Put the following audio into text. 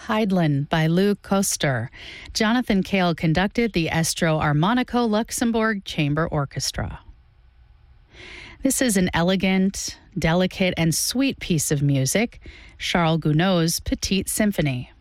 Heidlin by Lou Koster. Jonathan Cale conducted the Estro Armonico Luxembourg Chamber Orchestra. This is an elegant, delicate, and sweet piece of music, Charles Gounod's Petite Symphony.